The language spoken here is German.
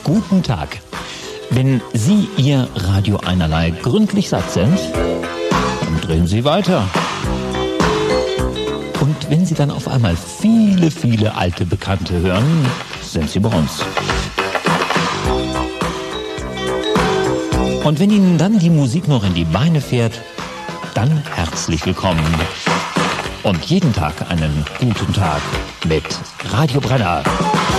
guten Tag. Wenn Sie Ihr Radio Einerlei gründlich satt sind, dann drehen Sie weiter. Und wenn Sie dann auf einmal viele, viele alte Bekannte hören, sind Sie bei uns. Und wenn Ihnen dann die Musik noch in die Beine fährt, dann herzlich willkommen. Und jeden Tag einen guten Tag mit Radio Brenner.